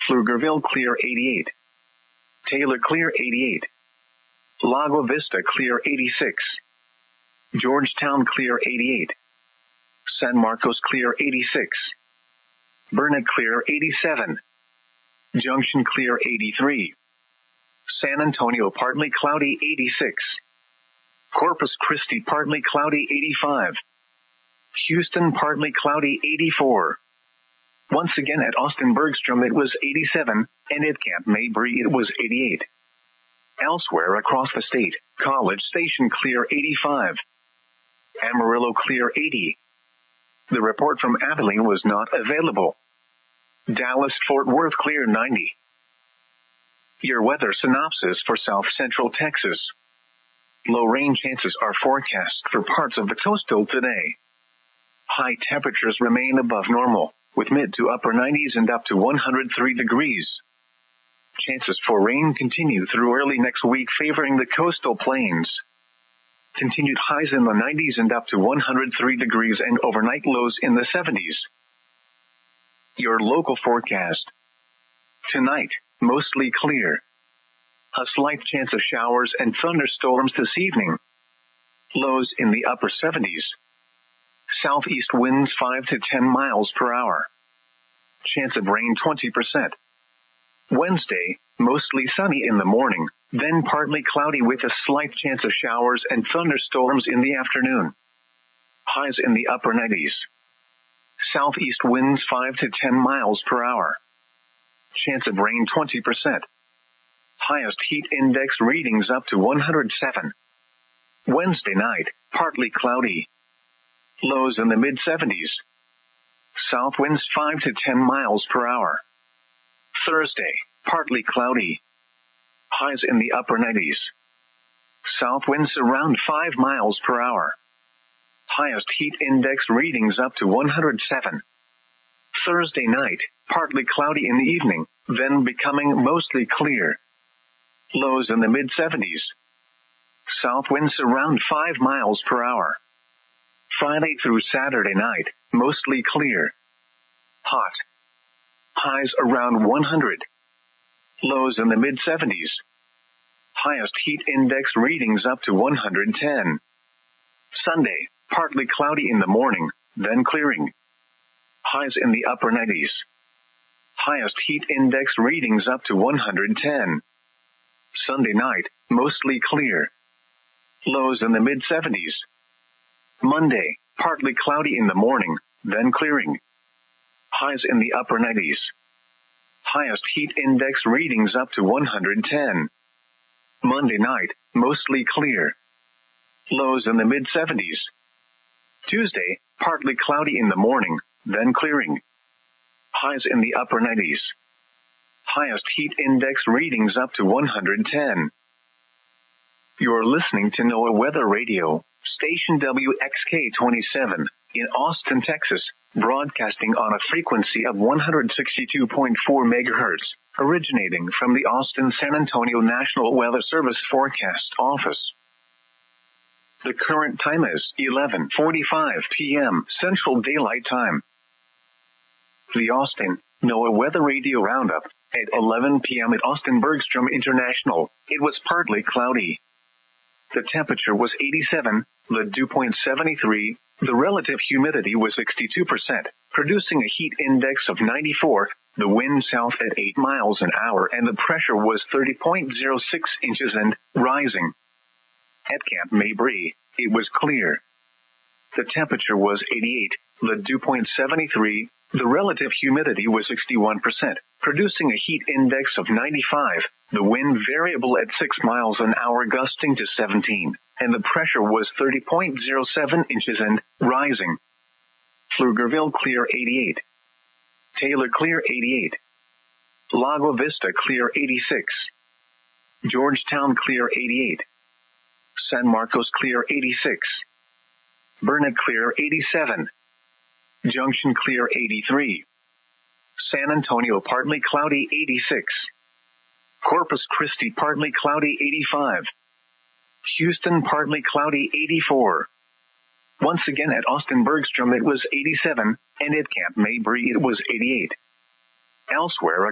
Pflugerville clear 88. Taylor clear 88. Lago Vista clear 86. Georgetown clear 88. San Marcos clear 86. Burnet clear 87. Junction clear 83. San Antonio partly cloudy 86. Corpus Christi partly cloudy 85. Houston partly cloudy 84. Once again at Austin Bergstrom it was 87, and at Camp Mabry it was 88. Elsewhere across the state, College Station clear 85. Amarillo clear 80. The report from Abilene was not available. Dallas-Fort Worth clear 90. Your weather synopsis for South Central Texas. Low rain chances are forecast for parts of the coastal today. High temperatures remain above normal, with mid to upper 90s and up to 103 degrees. Chances for rain continue through early next week, favoring the coastal plains. Continued highs in the 90s and up to 103 degrees and overnight lows in the 70s. Your local forecast. Tonight, mostly clear. A slight chance of showers and thunderstorms this evening. Lows in the upper 70s. Southeast winds 5 to 10 miles per hour. Chance of rain 20%. Wednesday, mostly sunny in the morning, then partly cloudy with a slight chance of showers and thunderstorms in the afternoon. Highs in the upper 90s. Southeast winds 5 to 10 miles per hour. Chance of rain 20%. Highest heat index readings up to 107. Wednesday night, partly cloudy. Lows in the mid-70s. South winds 5 to 10 miles per hour. Thursday, partly cloudy. Highs in the upper 90s. South winds around 5 miles per hour. Highest heat index readings up to 107. Thursday night, partly cloudy in the evening, then becoming mostly clear. Lows in the mid-70s. South winds around 5 miles per hour. Friday through Saturday night, mostly clear. Hot. Highs around 100. Lows in the mid-70s. Highest heat index readings up to 110. Sunday, partly cloudy in the morning, then clearing. Highs in the upper 90s. Highest heat index readings up to 110. Sunday night, mostly clear. Lows in the mid-70s. Monday, partly cloudy in the morning, then clearing. Highs in the upper 90s. Highest heat index readings up to 110. Monday night, mostly clear. Lows in the mid-70s. Tuesday, partly cloudy in the morning, then clearing. Highs in the upper 90s. Highest heat index readings up to 110. You're listening to NOAA Weather Radio, station WXK-27, in Austin, Texas, broadcasting on a frequency of 162.4 MHz, originating from the Austin-San Antonio National Weather Service Forecast Office. The current time is 11:45 p.m. Central Daylight Time. The Austin NOAA Weather Radio Roundup at 11 p.m. at Austin Bergstrom International. It was partly cloudy. The temperature was 87, the dew point 73, the relative humidity was 62%, producing a heat index of 94, the wind south at 8 miles an hour, and the pressure was 30.06 inches and rising. At Camp Mabry, it was clear. The temperature was 88, the dew point 73, the relative humidity was 61%, producing a heat index of 95, the wind variable at 6 miles an hour gusting to 17, and the pressure was 30.07 inches and rising. Pflugerville clear 88. Taylor clear 88. Lago Vista clear 86. Georgetown clear 88. San Marcos clear 86. Burnet clear 87. Junction clear 83. San Antonio partly cloudy 86. Corpus Christi partly cloudy 85. Houston partly cloudy 84. Once again at Austin Bergstrom it was 87, and at Camp Mabry it was 88. Elsewhere